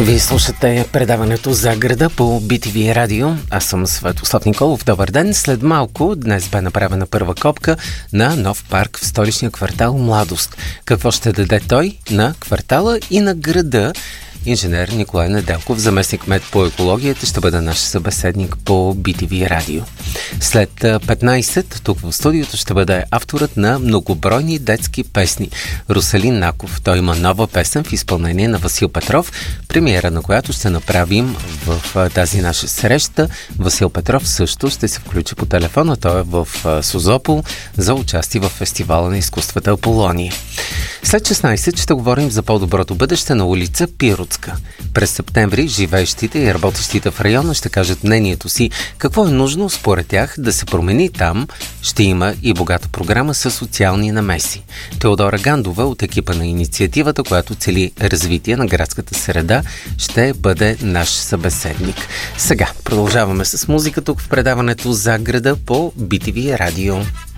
Вие слушате предаването за града по BTV радио. Аз съм Светослав Николов. Добър ден. След малко днес бе направена първа копка на нов парк в столичния квартал Младост. Какво ще даде той на квартала и на града? Инженер Николай Неделков, заместник-кмет по екологията, ще бъде наш събеседник по BTV радио. След 15, тук в студиото ще бъде авторът на многобройни детски песни Руселин Наков. Той има нова песен в изпълнение на Васил Петров, премиера на която ще направим в тази наша среща. Васил Петров също ще се включи по телефона. Той е в Созопол за участие в фестивала на изкуствата Аполония. След 16 ще говорим за по-доброто бъдеще на улица Пиротска. През септември живеещите и работещите в района ще кажат мнението си какво е нужно според тях да се промени там. Ще има и богата програма със социални намеси. Теодора Гандова от екипа на инициативата, която цели развитие на градската среда, ще бъде наш събеседник. Сега продължаваме с музика тук в предаването за града по BTV радио.